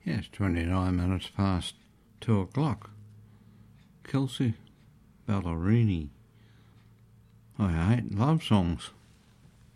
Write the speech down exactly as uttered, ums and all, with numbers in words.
Yes, twenty-nine minutes past two o'clock. Kelsey Ballerini. I hate love songs.